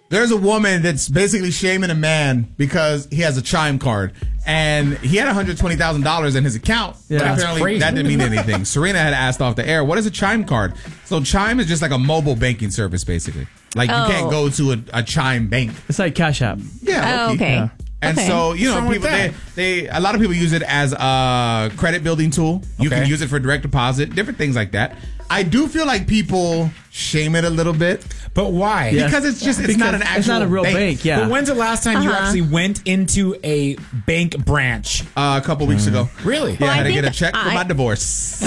There's a woman that's basically shaming a man because he has a Chime card. And he had $120,000 in his account. Yeah, but that's apparently crazy. that didn't mean anything. Serena had asked off the air, what is a Chime card? So Chime is just like a mobile banking service, basically. Like you can't go to a Chime bank. It's like Cash App. Yeah. Okay. Yeah. And so, you know, people a lot of people use it as a credit building tool. You can use it for direct deposit, different things like that. I do feel like people shame it a little bit. But why? Yeah. Because it's not an actual It's not a real bank. Yeah. But when's the last time you actually went into a bank branch? A couple weeks ago. Really? Yeah, I had to I get a think check for my divorce.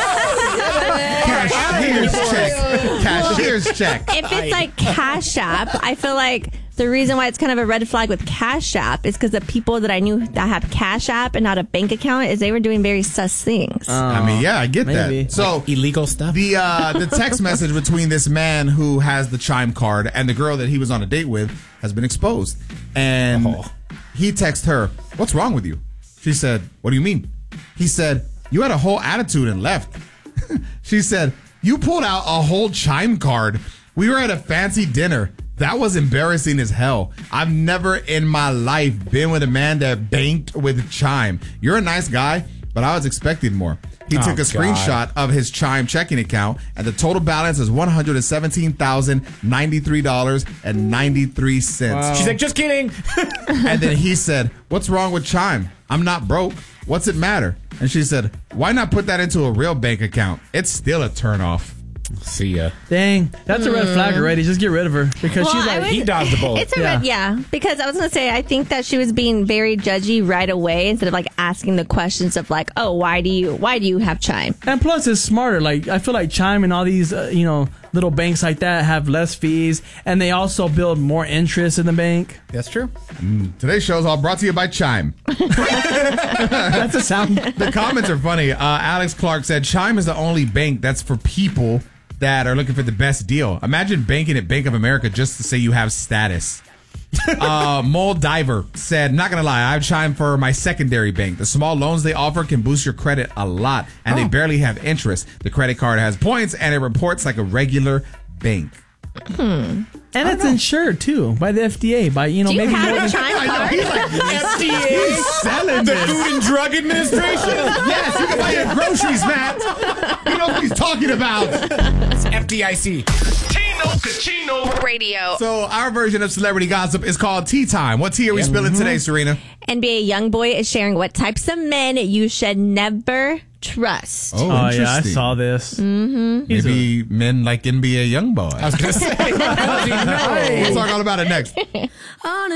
Cashier's check. Cashier's check. If it's like Cash App, I feel like the reason why it's kind of a red flag with Cash App is because the people that I knew that have Cash App and not a bank account is they were doing very sus things. I mean, yeah, I get maybe. that. So Like illegal stuff? the text message between this man who has the Chime card and the girl that he was on a date with has been exposed. And he texted her, "What's wrong with you?" She said, "What do you mean?" He said, "You had a whole attitude and left." She said, "You pulled out a whole Chime card. We were at a fancy dinner. That was embarrassing as hell. I've never in my life been with a man that banked with Chime. You're a nice guy, but I was expecting more." He took a screenshot of his Chime checking account, and the total balance is $117,093.93. Wow. She's like, just kidding. And then he said, "What's wrong with Chime? I'm not broke. What's it matter?" And she said, "Why not put that into a real bank account? It's still a turnoff." See ya. Dang, that's a red flag already. Just get rid of her because she's like, he dodged the bullet. It's a red, because I was going to say, I think that she was being very judgy right away instead of like asking the questions of like, oh, why do you have Chime? and plus it's smarter. Like I feel like Chime and all these, little banks like that have less fees, and they also build more interest in the bank. That's true. Today's show is all brought to you by Chime. That's a sound. The comments are funny. Alex Clark said, "Chime is the only bank that's for people that are looking for the best deal. Imagine banking at Bank of America just to say you have status." Mole Diver said, "Not gonna lie, I have Chime for my secondary bank. The small loans they offer can boost your credit a lot, and they barely have interest. The credit card has points, and it reports like a regular bank." And it's insured too by the FDA. By Do you maybe more have a than Chime card? FDA, Selling the this. Food and Drug Administration. Yes, you can buy your groceries, Matt. You know what he's talking about. It's FDIC. Tino Cucino Radio. So our version of celebrity gossip is called Tea Time. What tea are we spilling today, Serena? NBA YoungBoy is sharing what types of men you should never trust. Oh, yeah, I interesting. saw this. Maybe men like NBA YoungBoy. I was going to say. We'll talk all about it next.